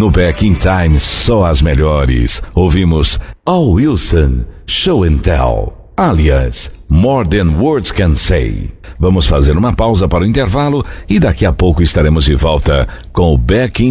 No Back in Time, só as melhores. Ouvimos Al Wilson, Show and Tell, alias More Than Words Can Say. Vamos fazer uma pausa para o intervalo e daqui a pouco estaremos de volta com o Back in